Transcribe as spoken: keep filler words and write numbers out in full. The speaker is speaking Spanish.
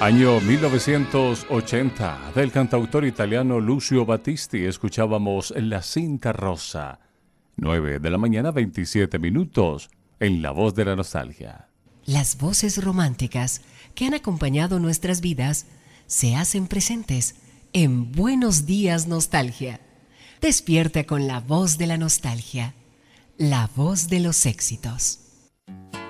Año mil novecientos ochenta, del cantautor italiano Lucio Battisti, escuchábamos La Cinta Rosa. nueve de la mañana, veintisiete minutos, en La Voz de la Nostalgia. Las voces románticas que han acompañado nuestras vidas se hacen presentes en Buenos Días Nostalgia. Despierta con la voz de la nostalgia, la voz de los éxitos.